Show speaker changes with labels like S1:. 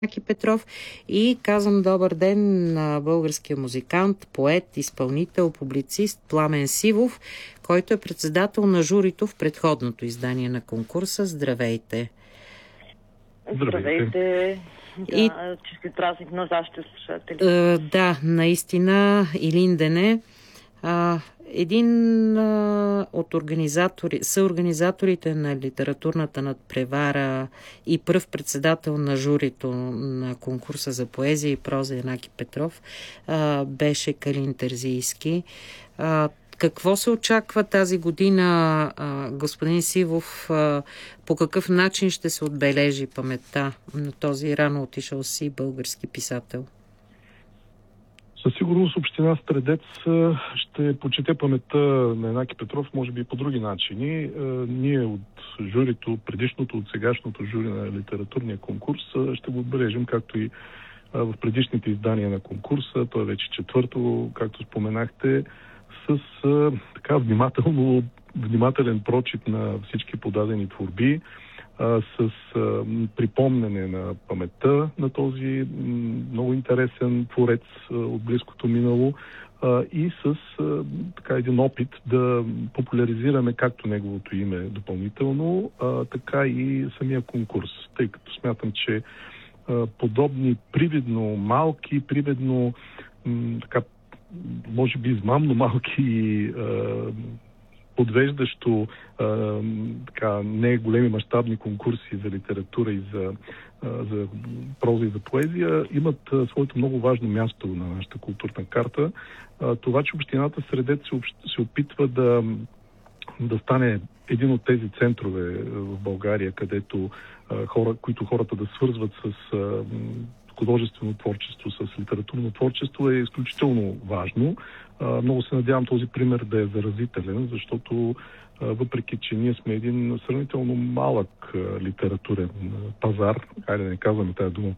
S1: Яки Петров и казвам добър ден на българския музикант, поет, изпълнител, публицист Пламен Сивов, който е председател на журито в предходното издание на конкурса. Здравейте!
S2: Здравейте! Да, честит празник на вашите слушатели.
S1: Да, наистина, Илиндене. Един от съорганизаторите на литературната надпревара и пръв председател на журито на конкурса за поезия и проза Яки Петров беше Калин Терзийски. Какво се очаква тази година, господин Сивов? По какъв начин ще се отбележи паметта на този рано отишъл си български писател?
S3: Със сигурност община Средец ще почете паметта на Яки Петров, може би по други начини. Ние от журито, предишното, от сегашното жури на литературния конкурс, ще го отбележим, както и в предишните издания на конкурса. Той е вече четвърто, както споменахте, с така внимателен прочит на всички подадени творби, с припомняне на паметта на този много интересен творец от близкото минало и с така един опит да популяризираме както неговото име допълнително, така и самия конкурс, тъй като смятам, че подобни привидно малки, привидно така може би измамно малки подвеждащо така не големи мащабни конкурси за литература и за проза и за поезия имат своето много важно място на нашата културна карта. Това, че общината Средец се опитва да стане един от тези центрове в България, където които хората да свързват с художествено творчество, с литературно творчество, е изключително важно. Много се надявам този пример да е заразителен, защото въпреки, че ние сме един сравнително малък литературен пазар, хайде да не казваме тази дума